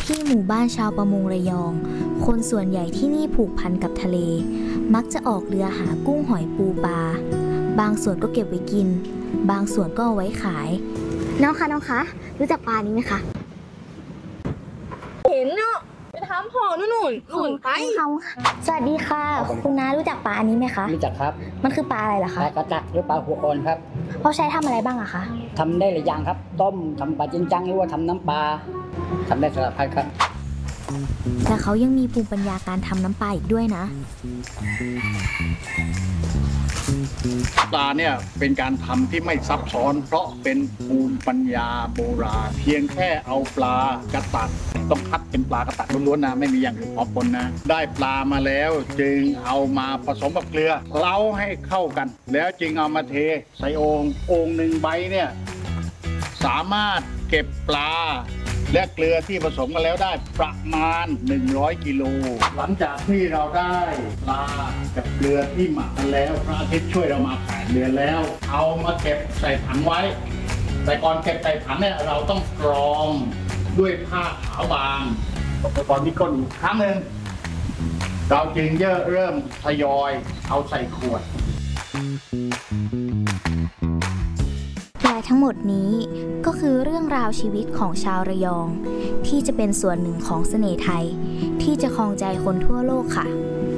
ที่หมู่บ้านชาวประมงระยองคนส่วนใหญ่ที่นี่ผูกพันกับทะเลมักจะออกเรือหากุ้งหอยปูปลาบางส่วนก็เก็บไว้กินบางส่วนก็เอาไว้ขายน้องคะรู้จักปลานี้ไหมคะเห็นเนาะไปถามพ่อนู่นไปสวัสดีค่ะคุณน้ารู้จักปลาอันนี้ไหมคะรู้จักครับมันคือปลาอะไรล่ะปคะลากระจักหรือปลาหัวอ่อนครับเขาใช้ทำอะไรบ้างอะคะทำได้หลายอย่างครับต้มทำปลาจินจังหรือว่าทำน้ำปลาทำได้สารพัดครับแต่เขายังมีภูมิปัญญาการทำน้ำปลาอีกด้วยนะปลาเนี่ยเป็นการทำที่ไม่ซับซ้อนเพราะเป็นภูมิปัญญาโบราณเพียงแค่เอาปลากระตักต้องคัดเป็นปลากระตักล้วนๆนะไม่มีอย่างอื่นปนนะได้ปลามาแล้วจึงเอามาผสมกับเกลือเคล้าให้เข้ากันแล้วจึงเอามาเทใส่โอ่งหนึ่งใบเนี่ยสามารถเก็บปลาและเกลือที่ผสมกันแล้วได้ประมาณ100 กิโลหลังจากที่เราได้ปลากับเกลือที่หมักกันแล้วพระอาทิตย์ช่วยเรามา8 เดือนแล้วเอามาเก็บใส่ถังไว้แต่ก่อนเก็บใส่ถังเนี่ยเราต้องกรองด้วยผ้าขาวบางตอนนี้ก้นอีกครั้งหนึ่งเราจึงเริ่มทยอยเอาใส่ขวดและทั้งหมดนี้ก็คือเรื่องราวชีวิตของชาวระยองที่จะเป็นส่วนหนึ่งของเสน่ห์ไทยที่จะครองใจคนทั่วโลกค่ะ